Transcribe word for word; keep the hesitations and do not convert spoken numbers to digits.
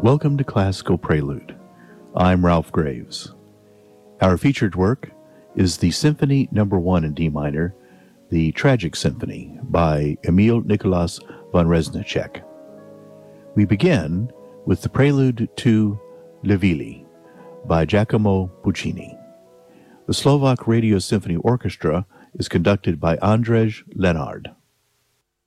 Welcome to Classical Prelude. I'm Ralph Graves. Our featured work is the Symphony Number One in D minor, the Tragic Symphony by Emil Nikolaus von Reznicek. We begin with the prelude to Le Villi by Giacomo Puccini. The Slovak Radio Symphony Orchestra is conducted by Andrzej Lenard.